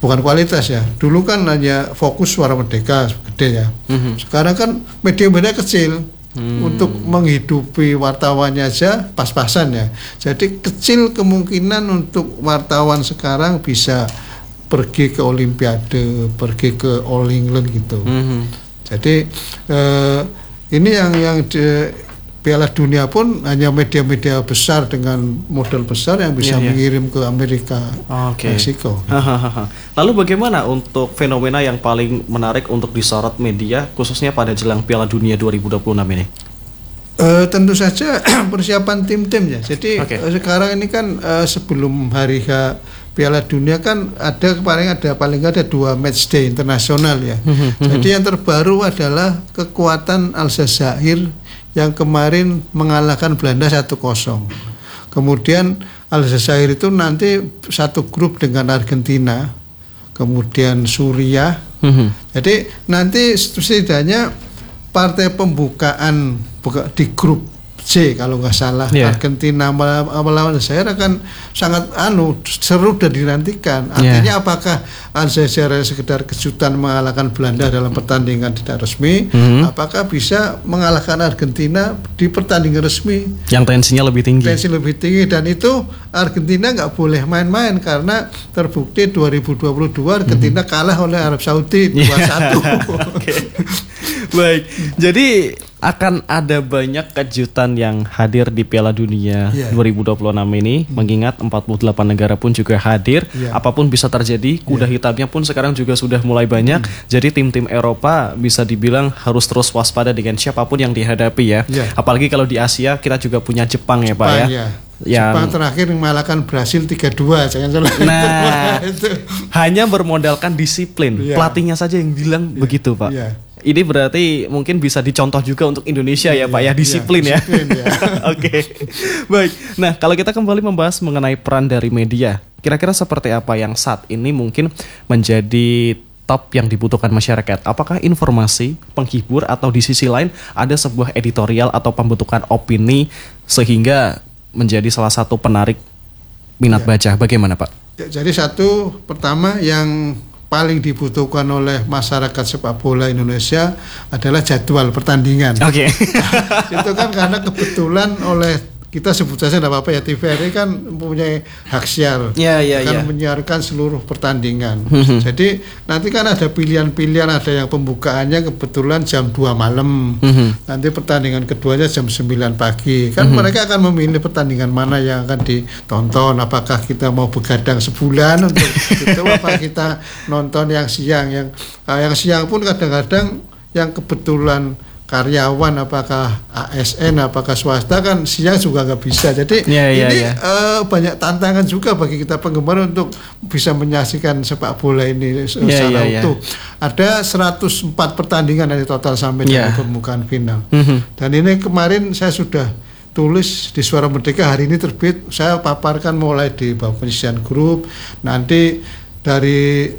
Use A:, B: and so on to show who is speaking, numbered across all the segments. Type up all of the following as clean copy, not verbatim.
A: bukan kualitas ya. Dulu kan hanya fokus Suara Merdeka gede ya. Sekarang kan media-media kecil. Untuk menghidupi wartawannya aja pas-pasan ya. Jadi kecil kemungkinan untuk wartawan sekarang bisa pergi ke Olimpiade, pergi ke All England gitu. Jadi ini yang Piala Dunia pun hanya media-media besar dengan modal besar yang bisa mengirim ke Amerika, Meksiko.
B: Lalu bagaimana untuk fenomena yang paling menarik untuk disorot media, khususnya pada jelang Piala Dunia 2026 ini?
A: Tentu saja persiapan tim-tim ya. Jadi sekarang ini kan sebelum hari H Piala Dunia kan paling nggak ada 2 match day internasional ya. Jadi yang terbaru adalah kekuatan Aljazair yang kemarin mengalahkan Belanda 1-0. Kemudian Aljazair itu nanti satu grup dengan Argentina, kemudian Suriah. Jadi nanti setidaknya partai pembukaan di grup C kalau nggak salah, Argentina melawan Aljazair akan sangat seru dan dinantikan. Artinya apakah Aljazair sekedar kejutan mengalahkan Belanda dalam pertandingan tidak resmi, apakah bisa mengalahkan Argentina di pertandingan resmi
B: yang tensinya lebih tinggi.
A: Dan itu Argentina nggak boleh main-main karena terbukti 2022 Argentina kalah oleh Arab Saudi 2-1.
B: Baik, jadi akan ada banyak kejutan yang hadir di Piala Dunia 2026 ini, mengingat 48 negara pun juga hadir. Apapun bisa terjadi, kuda hitamnya pun sekarang juga sudah mulai banyak. Jadi tim-tim Eropa bisa dibilang harus terus waspada dengan siapapun yang dihadapi ya. Apalagi kalau di Asia kita juga punya Jepang ya Pak ya.
A: Jepang terakhir mengalahkan Brasil 3-2, jangan salah.
B: Nah, hanya bermodalkan disiplin. Pelatihnya saja yang bilang begitu Pak. Ini berarti mungkin bisa dicontoh juga untuk Indonesia ya Pak ya, disiplin ya. Oke. Baik. Nah, kalau kita kembali membahas mengenai peran dari media, kira-kira seperti apa yang saat ini mungkin menjadi top yang dibutuhkan masyarakat? Apakah informasi, penghibur, atau di sisi lain ada sebuah editorial atau pembentukan opini sehingga menjadi salah satu penarik minat baca? Bagaimana Pak?
A: Jadi pertama yang paling dibutuhkan oleh masyarakat sepak bola Indonesia adalah jadwal pertandingan. Itu kan karena kebetulan oleh kita sebut saja tidak apa-apa ya, TVRI kan mempunyai hak siar, menyiarkan seluruh pertandingan. Jadi nanti kan ada pilihan-pilihan, ada yang pembukaannya kebetulan jam 2 malam, nanti pertandingan keduanya jam 9 pagi. Kan mereka akan memilih pertandingan mana yang akan ditonton. Apakah kita mau begadang sebulan untuk itu, apa kita nonton yang siang. Yang siang pun kadang-kadang yang kebetulan karyawan, apakah ASN, apakah swasta, kan siang juga nggak bisa. Jadi banyak tantangan juga bagi kita penggemar untuk bisa menyaksikan sepak bola ini secara utuh. Ada 104 pertandingan dari total sampai dengan permukaan final. Dan ini kemarin saya sudah tulis di Suara Merdeka, hari ini terbit, saya paparkan mulai di bawah penyisian grup, nanti dari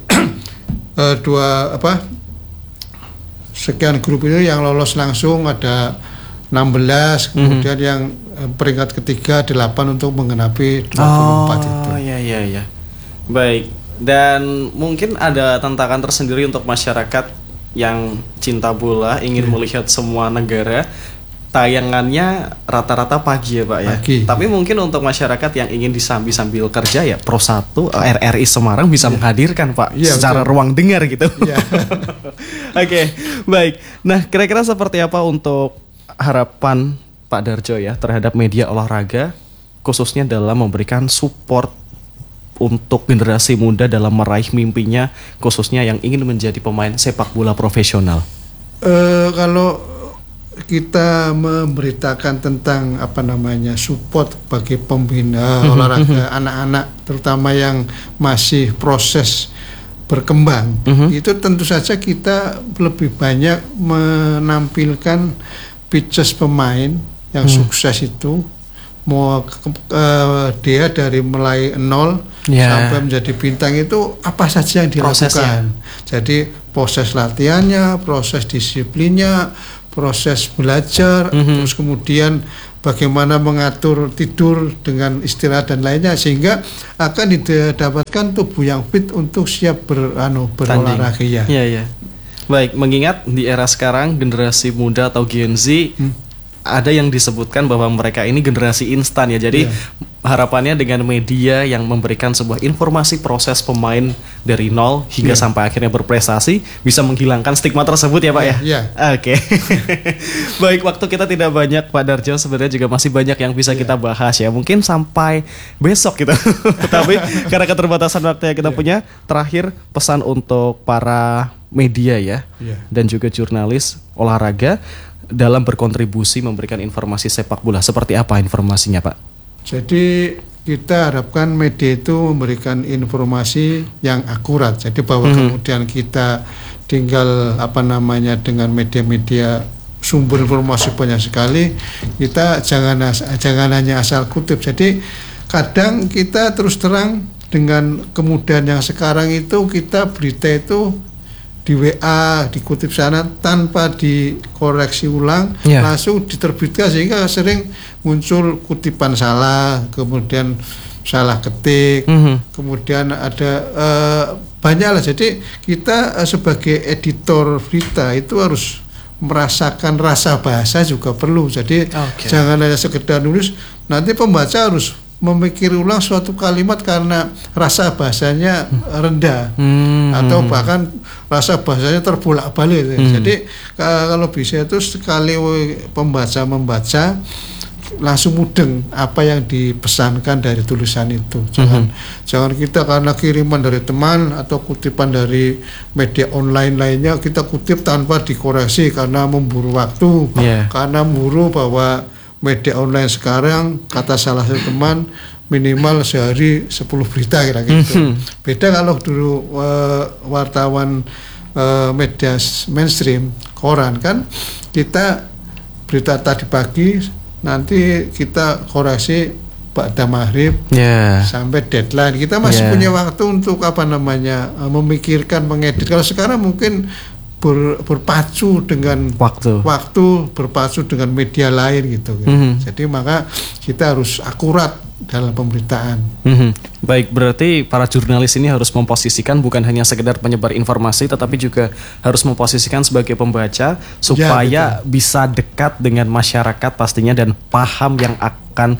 A: sekian grup itu yang lolos langsung ada 16, kemudian yang peringkat ketiga 8 untuk menggenapi 24 itu.
B: Iya. Baik. Dan mungkin ada tantangan tersendiri untuk masyarakat yang cinta bola, ingin melihat semua negara. Tayangannya rata-rata pagi ya Pak ya. Tapi mungkin untuk masyarakat yang ingin disambi sambil kerja ya, Pro 1 RRI Semarang bisa menghadirkan Pak secara ruang dengar gitu. Oke, baik. Nah, kira-kira seperti apa untuk harapan Pak Darjo ya terhadap media olahraga, khususnya dalam memberikan support untuk generasi muda dalam meraih mimpinya, khususnya yang ingin menjadi pemain sepak bola profesional?
A: Kalau kita memberitakan tentang support bagi pembina olahraga anak-anak, terutama yang masih proses berkembang, itu tentu saja kita lebih banyak menampilkan pitches pemain yang sukses itu, mau dia dari mulai nol sampai menjadi bintang, itu apa saja yang dilakukan. Jadi proses latihannya, proses disiplinnya, proses belajar, terus kemudian bagaimana mengatur tidur dengan istirahat dan lainnya, sehingga akan didapatkan tubuh yang fit untuk siap berolahraga ya.
B: Iya. Baik, mengingat di era sekarang generasi muda atau Gen Z ada yang disebutkan bahwa mereka ini generasi instan ya. Jadi harapannya dengan media yang memberikan sebuah informasi proses pemain dari nol hingga sampai akhirnya berprestasi bisa menghilangkan stigma tersebut ya Pak ya.
A: Iya.
B: Oke. Baik, waktu kita tidak banyak Pak Darjo, sebenarnya juga masih banyak yang bisa kita bahas ya. Mungkin sampai besok gitu. Tapi karena keterbatasan waktu yang kita punya, terakhir pesan untuk para media ya dan juga jurnalis olahraga dalam berkontribusi memberikan informasi sepak bola. Seperti apa informasinya Pak?
A: Jadi kita harapkan media itu memberikan informasi yang akurat. Jadi bahwa kemudian kita tinggal dengan media-media sumber informasi banyak sekali, kita jangan hanya asal kutip. Jadi kadang kita terus terang dengan kemudahan yang sekarang itu, kita berita itu di WA dikutip sana tanpa dikoreksi ulang, langsung diterbitkan, sehingga sering muncul kutipan salah, kemudian salah ketik, kemudian ada banyak lah. Jadi kita sebagai editor berita itu harus merasakan rasa bahasa juga perlu. Jadi jangan hanya sekedar nulis, nanti pembaca harus memikir ulang suatu kalimat karena rasa bahasanya rendah atau bahkan rasa bahasanya terbolak-balik. Jadi kalau bisa itu sekali pembaca membaca langsung mudeng apa yang dipesankan dari tulisan itu. Jangan kita karena kiriman dari teman atau kutipan dari media online lainnya kita kutip tanpa dikoreksi karena memburu waktu, karena memburu bahwa media online sekarang, kata salah satu teman, minimal sehari 10 berita kira-kira gitu. Beda kalau dulu wartawan media mainstream, koran kan, kita berita tadi pagi, nanti kita koreksi pada maghrib sampai deadline. Kita masih punya waktu untuk memikirkan, mengedit. Kalau sekarang mungkin berpacu dengan waktu, berpacu dengan media lain gitu. Jadi maka kita harus akurat dalam pemberitaan.
B: Baik, berarti para jurnalis ini harus memposisikan bukan hanya sekedar penyebar informasi, tetapi juga harus memposisikan sebagai pembaca supaya bisa dekat dengan masyarakat pastinya dan paham yang akan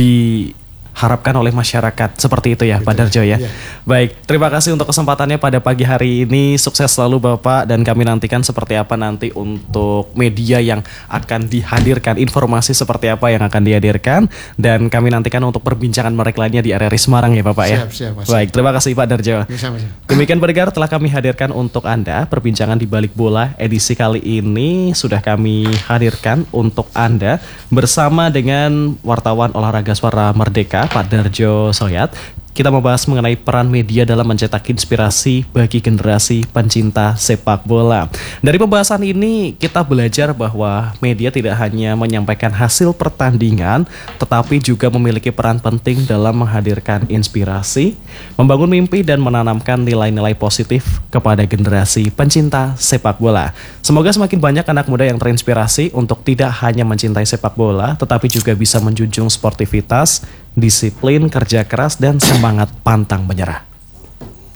B: diharapkan oleh masyarakat. Seperti itu ya Pak Darjo ya. Baik, terima kasih untuk kesempatannya pada pagi hari ini. Sukses selalu Bapak, dan kami nantikan seperti apa nanti untuk media yang akan dihadirkan, informasi seperti apa yang akan dihadirkan, dan kami nantikan untuk perbincangan mereka lainnya di RRI Semarang ya Bapak ya.
A: Siap.
B: Baik, terima kasih Pak Darjo. Demikian pendengar, telah kami hadirkan untuk Anda perbincangan di Balik Bola edisi kali ini sudah kami hadirkan untuk Anda bersama dengan wartawan olahraga Suara Merdeka Pak Darjo Soyat. Kita membahas mengenai peran media dalam mencetak inspirasi bagi generasi pencinta sepak bola. Dari pembahasan ini kita belajar bahwa media tidak hanya menyampaikan hasil pertandingan, tetapi juga memiliki peran penting dalam menghadirkan inspirasi, membangun mimpi, dan menanamkan nilai-nilai positif kepada generasi pencinta sepak bola. Semoga semakin banyak anak muda yang terinspirasi untuk tidak hanya mencintai sepak bola, tetapi juga bisa menjunjung sportivitas, disiplin, kerja keras, dan semangat pantang menyerah.